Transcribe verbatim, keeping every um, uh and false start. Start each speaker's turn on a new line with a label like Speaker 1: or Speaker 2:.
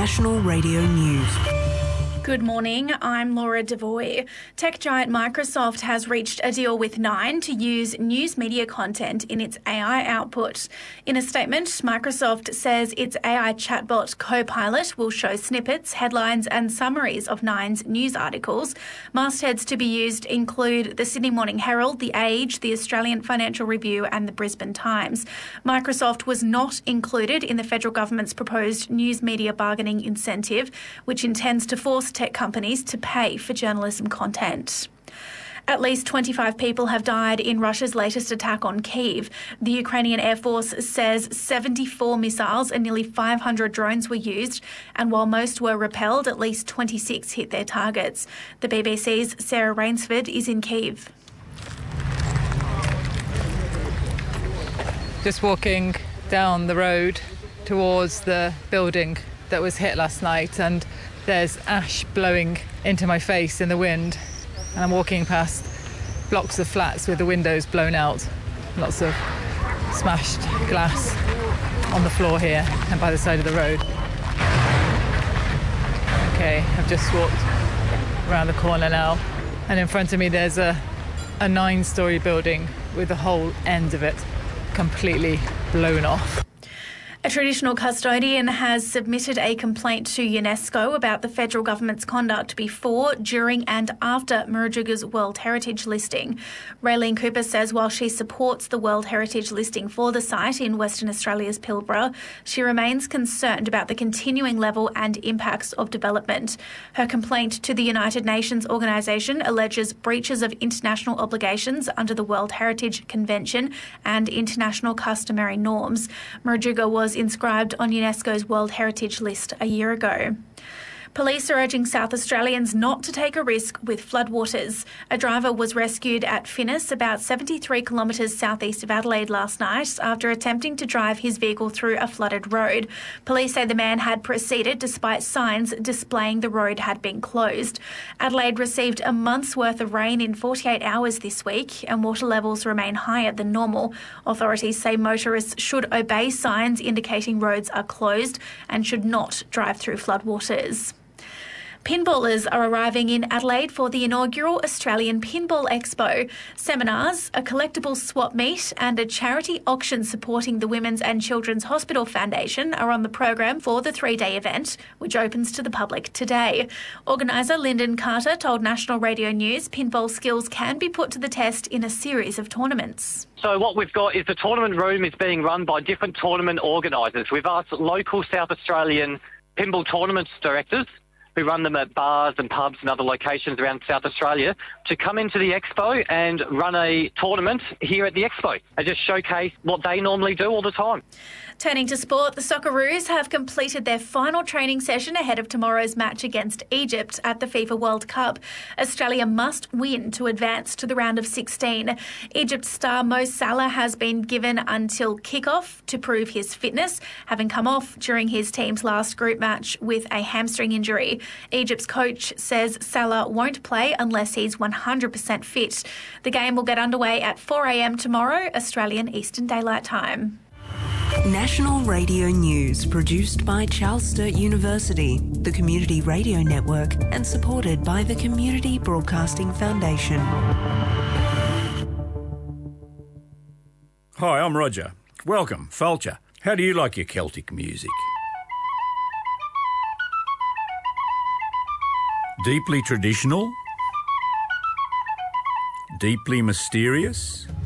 Speaker 1: National Radio News.
Speaker 2: Good morning, I'm Laura Devoy. Tech giant Microsoft has reached a deal with Nine to use news media content in its A I output. In a statement, Microsoft says its A I chatbot Copilot will show snippets, headlines and summaries of Nine's news articles. Mastheads to be used include the Sydney Morning Herald, The Age, the Australian Financial Review and the Brisbane Times. Microsoft was not included in the federal government's proposed news media bargaining incentive, which intends to force tech companies to pay for journalism content. At least twenty-five people have died in Russia's latest attack on Kyiv. The Ukrainian Air Force says seventy-four missiles and nearly five hundred drones were used, and while most were repelled, at least twenty-six hit their targets. The B B C's Sarah Rainsford is in Kyiv.
Speaker 3: Just walking down the road towards the building that was hit last night, and there's ash blowing into my face in the wind, and I'm walking past blocks of flats with the windows blown out. Lots of smashed glass on the floor here and by the side of the road. Okay, I've just walked around the corner now, and in front of me there's a, a nine-storey building with the whole end of it completely blown off.
Speaker 2: A traditional custodian has submitted a complaint to UNESCO about the federal government's conduct before, during and after Murujuga's World Heritage listing. Raylene Cooper says while she supports the World Heritage listing for the site in Western Australia's Pilbara, she remains concerned about the continuing level and impacts of development. Her complaint to the United Nations organisation alleges breaches of international obligations under the World Heritage Convention and international customary norms. Murujuga was inscribed on UNESCO's World Heritage List a year ago. Police are urging South Australians not to take a risk with floodwaters. A driver was rescued at Finnis, about seventy-three kilometres southeast of Adelaide last night, after attempting to drive his vehicle through a flooded road. Police say the man had proceeded despite signs displaying the road had been closed. Adelaide received a month's worth of rain in forty-eight hours this week, and water levels remain higher than normal. Authorities say motorists should obey signs indicating roads are closed and should not drive through floodwaters. Pinballers are arriving in Adelaide for the inaugural Australian Pinball Expo. Seminars, a collectible swap meet and a charity auction supporting the Women's and Children's Hospital Foundation are on the program for the three-day event, which opens to the public today. Organiser Lyndon Carter told National Radio News pinball skills can be put to the test in a series of tournaments.
Speaker 4: So what we've got is the tournament room is being run by different tournament organisers. We've asked local South Australian pinball tournaments directors who run them at bars and pubs and other locations around South Australia to come into the expo and run a tournament here at the expo and just showcase what they normally do all the time.
Speaker 2: Turning to sport, the Socceroos have completed their final training session ahead of tomorrow's match against Egypt at the FIFA World Cup. Australia must win to advance to the round of sixteen. Egypt star Mo Salah has been given until kick-off to prove his fitness, having come off during his team's last group match with a hamstring injury. Egypt's coach says Salah won't play unless he's one hundred percent fit. The game will get underway at four a.m. tomorrow, Australian Eastern Daylight Time.
Speaker 1: National Radio News, produced by Charles Sturt University, the Community Radio Network, and supported by the Community Broadcasting Foundation.
Speaker 5: Hi, I'm Roger. Welcome, Fulcher. How do you like your Celtic music? Deeply traditional? Deeply mysterious?